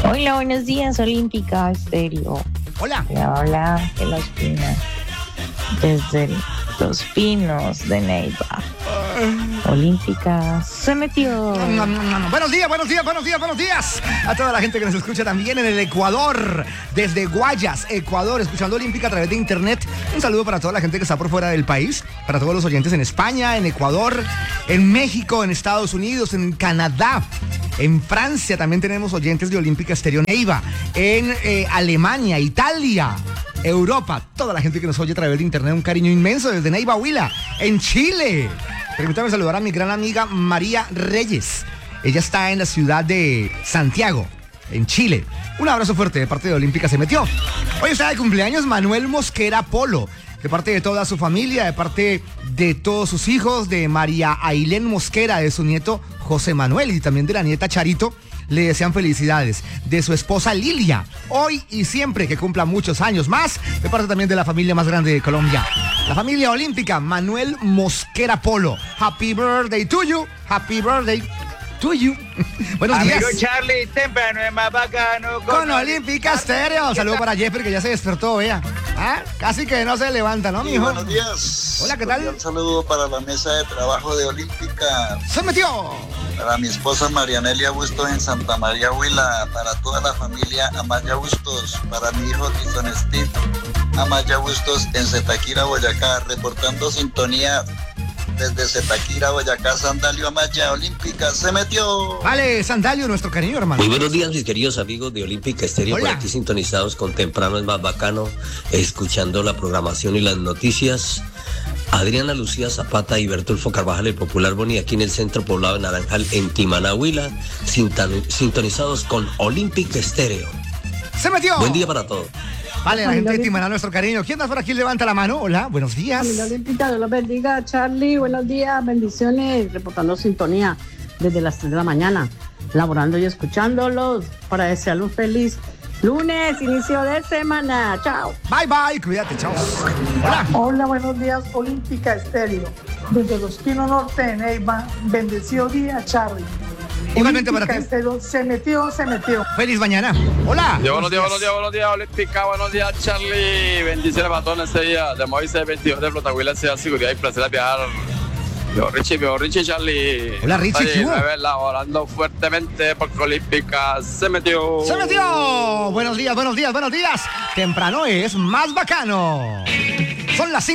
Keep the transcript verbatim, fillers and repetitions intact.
Hola, buenos días, Olímpica Estéreo. Hola. Le habla de Los Pinos, desde Los Pinos de Neiva. Olímpica se metió. No, no, no, no. Buenos días, buenos días, buenos días, buenos días a toda la gente que nos escucha también en el Ecuador, desde Guayas, Ecuador, escuchando Olímpica a través de internet. Un saludo para toda la gente que está por fuera del país, para todos los oyentes en España, en Ecuador, en México, en Estados Unidos, en Canadá. En Francia también tenemos oyentes de Olímpica Estéreo Neiva. En eh, Alemania, Italia, Europa. Toda la gente que nos oye a través de internet, un cariño inmenso desde Neiva, Huila. En Chile. Permítame saludar a mi gran amiga María Reyes. Ella está en la ciudad de Santiago, en Chile. Un abrazo fuerte de parte de Olímpica se metió. Hoy está de cumpleaños Manuel Mosquera Polo. De parte de toda su familia, de parte de todos sus hijos, de María Ailén Mosquera, de su nieto José Manuel y también de la nieta Charito, le desean felicidades. De su esposa Lilia, hoy y siempre que cumpla muchos años más, de parte también de la familia más grande de Colombia, la familia Olímpica, Manuel Mosquera Polo. Happy birthday to you, happy birthday to you. Buenos días. Amigo Charlie, temprano es más bacano. Con, con Olímpica Estéreo. Saludos para Jeffrey que ya se despertó, vea. ¿Ah? Casi que no se levanta, ¿no, mijo? Buenos días. Hola, ¿qué tal? Un saludo para la mesa de trabajo de Olímpica. ¡Se metió! Para mi esposa Marianelia Bustos en Santa María, Huila. Para toda la familia Amaya Bustos. Para mi hijo Tizón Steve Amaya Bustos en Zetaquira, Boyacá. Reportando sintonía desde Zetaquira, Boyacá. Sandalio Amaya, Olímpica se metió. Vale, Sandalio, nuestro cariño, hermano. Muy buenos días, mis queridos amigos de Olímpica Estéreo. Por aquí sintonizados con Temprano es más bacano, escuchando la programación y las noticias. Adriana Lucía Zapata y Bertulfo Carvajal, el popular Boni, aquí en el centro poblado de Naranjal, en Timaná, Huila, sintonizados con Olímpica Estéreo. ¡Se metió! Buen día para todos. Vale, la gente de Timaná, nuestro cariño. ¿Quién más por aquí? Levanta la mano. Hola, buenos días. Familia Olímpica, Dios los bendiga. Charlie, buenos días, bendiciones. Reportando sintonía desde las tres de la mañana, laborando y escuchándolos para desearle un feliz lunes, inicio de semana. Chao. Bye, bye. Cuídate, chao. Hola. Hola, buenos días, Olímpica Estéreo. Desde Los Pinos Norte de Neiva, bendecido día, Charlie. Igualmente Olímpica para ti. Estéreo, se metió, se metió. Feliz mañana. Hola. Yo, buenos días, buenos días, buenos días, Olímpica, buenos días, Charlie. Bendiciones para todos en este día. De Moisés veintidós de Flotagüila, sea seguridad y placer de viajar. Yo, Richie, yo, Richie, Charlie. Hola, Richie, ¿qué hubo? Laborando fuertemente porque Olímpica se metió. ¡Se metió! Buenos días, buenos días, buenos días. Temprano es más bacano. Son las cinco.